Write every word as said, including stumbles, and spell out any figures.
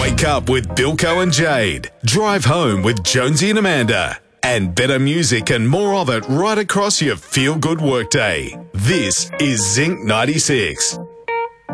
Wake up with Bilko and Jade. Drive home with Jonesy and Amanda. And better music and more of it right across your feel-good workday. This is Zinc ninety-six.